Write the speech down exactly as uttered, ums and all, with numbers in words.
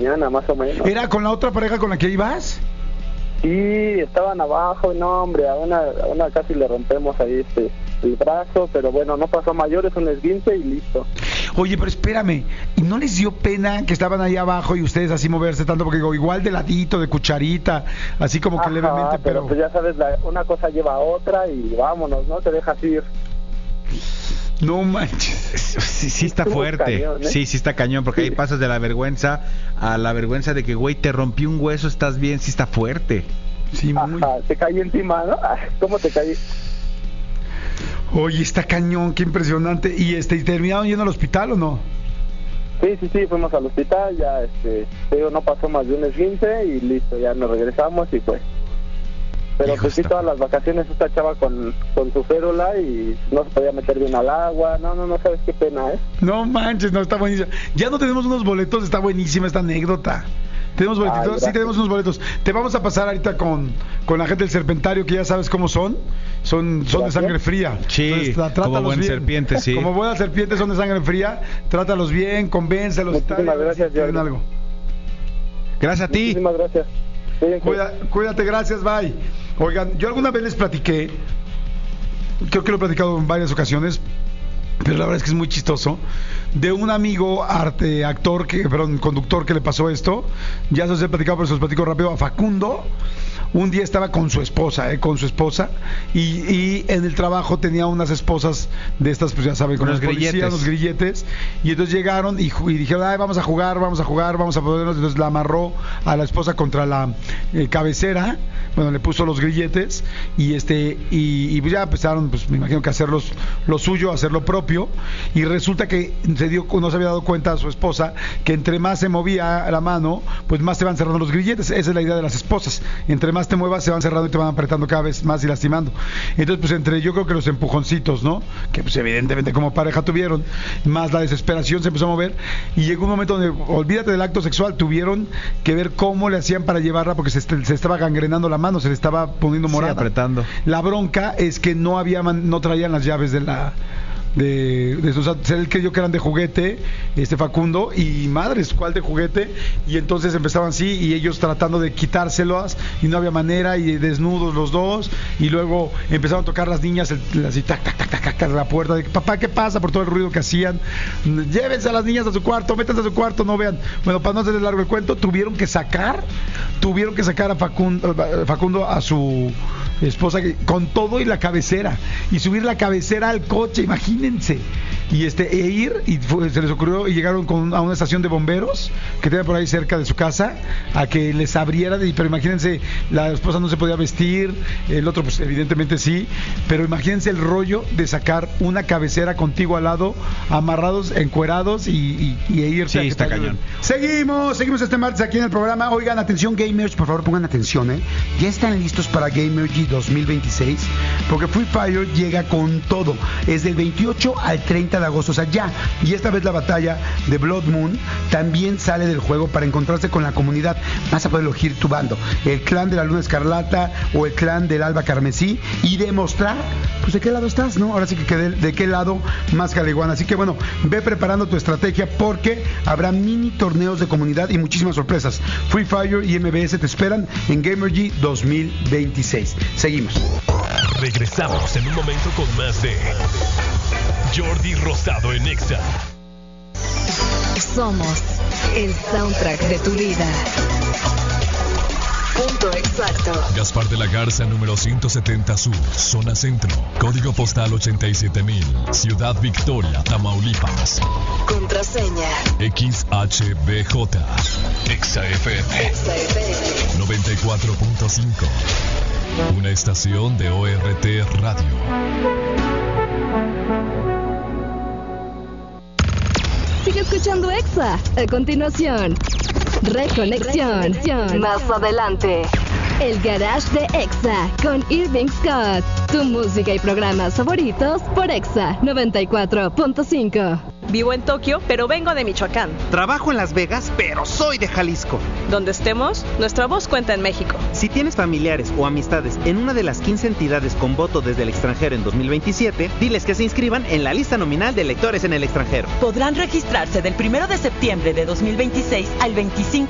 mañana, más o menos. ¿Era con la otra pareja con la que ibas? Sí, estaban abajo, y no, hombre, a una, a una casi le rompemos ahí este el brazo, pero bueno, no pasó a mayores, un esguince y listo. Oye, pero espérame, ¿y no les dio pena que estaban ahí abajo y ustedes así moverse tanto? Porque digo, igual de ladito, de cucharita, así como que Ajá, levemente, pero... pero pues ya sabes, la, una cosa lleva a otra y vámonos, ¿no? Te dejas ir. No manches. Sí, sí está Estuvo fuerte. cañón, ¿eh? Sí, sí está cañón, porque Sí. ahí pasas de la vergüenza a la vergüenza de que, güey, te rompí un hueso, estás bien, sí está fuerte. Sí, muy... Ajá, te caí encima, ¿no? ¿Cómo te caí? Oye, está cañón, qué impresionante. ¿Y este, ¿y terminaron yendo al hospital o no? Sí, sí, sí, fuimos al hospital, ya, este, te digo, no pasó más de un esguince y listo, ya nos regresamos y pues... Pero Hijo, pues sí, está- todas las vacaciones esta chava con, con su férula y no se podía meter bien al agua, no, no, no sabes qué pena, ¿eh? No manches, no, está buenísimo. Ya no tenemos unos boletos, está buenísima esta anécdota. ¿Tenemos boletitos? Ay, Sí, gracias. tenemos unos boletos. Te vamos a pasar ahorita con, con la gente del Serpentario, que ya sabes cómo son. Son, son de Gracias. sangre fría. Sí, Entonces, tra- como trátalos buen bien. serpiente, sí. Como buenas serpientes son de sangre fría, trátalos bien, convéncelos. Muchísimas tal, a ver si gracias, quieren Jordi. algo. Gracias a ti. Muchísimas gracias. Cuídense. Cuida- cuídate, gracias, bye. Oigan, yo alguna vez les platiqué, creo que lo he platicado en varias ocasiones, pero la verdad es que es muy chistoso, de un amigo arte, actor, que, perdón, conductor que le pasó esto. Ya se los he platicado, pero se los platico rápido. A Facundo, un día estaba con su esposa, eh, con su esposa, y, y en el trabajo tenía unas esposas de estas, pues ya saben, con Unos los policías, grilletes. unos grilletes, y entonces llegaron y, ju- y dijeron, ay, vamos a jugar, vamos a jugar, vamos a podernos. Entonces la amarró a la esposa contra la eh, cabecera, bueno, le puso los grilletes, y este y, y pues ya empezaron, pues me imagino que a hacer los- lo suyo, a hacer lo propio, y resulta que se dio, no se había dado cuenta a su esposa que entre más se movía la mano, pues más se van cerrando los grilletes. Esa es la idea de las esposas, entre más te muevas se van cerrando y te van apretando cada vez más y lastimando. Entonces pues entre yo creo que los empujoncitos, ¿no?, que pues evidentemente como pareja tuvieron, más la desesperación se empezó a mover, y llegó un momento donde, olvídate del acto sexual, tuvieron que ver cómo le hacían para llevarla, porque se, est- se estaba gangrenando la mano, se le estaba poniendo Sí, morada. apretando. La bronca es que no había man- no traían las llaves de la de, de esos, él creyó que eran de juguete, este Facundo, y madres, ¿cuál de juguete? Y entonces empezaban así, y ellos tratando de quitárselas, y no había manera, y desnudos los dos, y luego empezaron a tocar las niñas, el- así, tac, tac, tac, tac, tac, a la puerta, de papá, ¿qué pasa? Por todo el ruido que hacían, llévense a las niñas a su cuarto, métanse a su cuarto, no vean. Bueno, para no hacerles largo el cuento, tuvieron que sacar, tuvieron que sacar a Facundo, Facundo a su esposa que- con todo y la cabecera, y subir la cabecera al coche, imagínense, y este e ir, y fue- se les ocurrió, y llegaron con, a una estación de bomberos que tenía por ahí cerca de su casa, a que les abriera, de- pero imagínense, la esposa no se podía vestir, el otro pues evidentemente sí, pero imagínense el rollo de sacar una cabecera contigo al lado, amarrados, encuerados, y, y, y irse Sí, a que está te ayuden. cañón. Seguimos, seguimos este martes aquí en el programa. Oigan, atención gamers, por favor pongan atención, ¿eh? Ya están listos para Gamergy dos mil veintiséis, porque Free Fire llega con todo. Es del veintiocho al treinta de agosto, o sea, ya. Y esta vez la batalla de Blood Moon también sale del juego para encontrarse con la comunidad. Vas a poder elegir tu bando, el clan de la Luna Escarlata o el clan del Alba Carmesí, y demostrar, pues, de qué lado estás, ¿no? Ahora sí que de, de qué lado más caliguana. Así que bueno, ve preparando tu estrategia, porque habrá mini torneos de comunidad y muchísimas sorpresas. Free Fire y M B S te esperan en Gamergy dos mil veintiséis. Seguimos. Regresamos en un momento con más de Jordi Rosado en Exa. Somos el soundtrack de tu vida. Punto exacto. Gaspar de la Garza, número ciento setenta Sur, zona centro. Código postal ochenta y siete mil. Ciudad Victoria, Tamaulipas. Contraseña. X H B J. Exa F M. Exa F M. noventa y cuatro punto cinco. Una estación de O R T Radio. Sigue escuchando Exa. A continuación, Reconexión. Más adelante, el garage de Exa con Irving Scott. Tu música y programas favoritos por Exa noventa y cuatro punto cinco. Vivo en Tokio, pero vengo de Michoacán. Trabajo en Las Vegas, pero soy de Jalisco. Donde estemos, nuestra voz cuenta en México. Si tienes familiares o amistades en una de las quince entidades con voto desde el extranjero en dos mil veintisiete, diles que se inscriban en la lista nominal de electores en el extranjero. Podrán registrarse del primero de septiembre de dos mil veintiséis al veinticinco